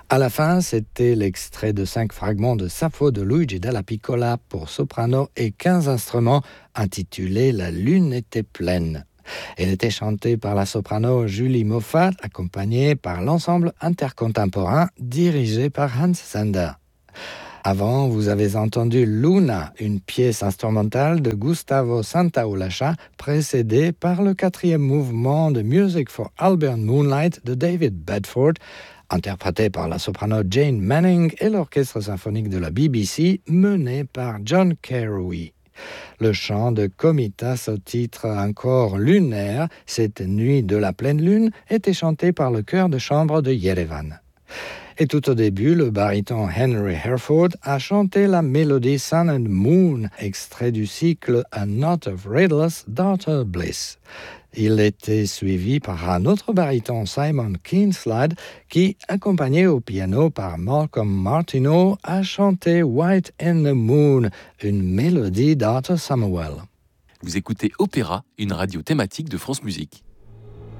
À la fin, c'était l'extrait de 5 fragments de Sappho de Luigi Dalla Piccola pour soprano et 15 instruments, intitulé La lune était pleine. Elle était chantée par la soprano Julie Moffat, accompagnée par l'ensemble intercontemporain dirigé par Hans Zender. Avant, vous avez entendu Luna, une pièce instrumentale de Gustavo Santaolalla, précédée par le 4e mouvement de Music for Albion Moonlight de David Bedford, interprété par la soprano Jane Manning et l'orchestre symphonique de la BBC, mené par John Carew. Le chant de Komitas au titre encore lunaire, Cette nuit de la pleine lune, était chanté par le chœur de chambre de Yerevan. Et tout au début, le baryton Henry Herford a chanté la mélodie Sun and Moon, extrait du cycle A Knot of Riddles d'Arthur Bliss. Il était suivi par un autre baryton, Simon Keenslide, qui, accompagné au piano par Malcolm Martineau, a chanté White in the Moon, une mélodie d'Arthur Samuel. Vous écoutez Opéra, une radio thématique de France Musique.